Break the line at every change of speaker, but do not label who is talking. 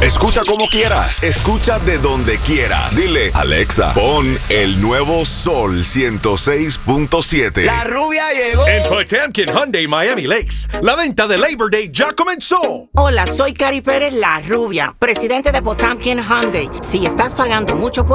Escucha como quieras. Escucha de donde quieras. Dile, Alexa, pon el nuevo Sol 106.7.
La rubia llegó.
En Potemkin Hyundai Miami Lakes, la venta de Labor Day ya comenzó.
Hola, soy Cari Pérez, la rubia, presidente de Potemkin Hyundai. Si estás pagando mucho por